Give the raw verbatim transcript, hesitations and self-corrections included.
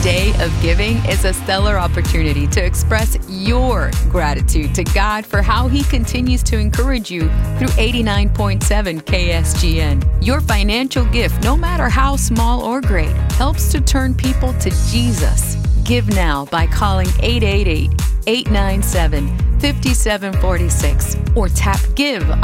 day of giving is a stellar opportunity to express your gratitude to God for how He continues to encourage you through eighty-nine point seven K S G N. Your financial gift, no matter how small or great, helps to turn people to Jesus. Give now by calling eight eight eight, eight nine seven, five seven four six or tap Give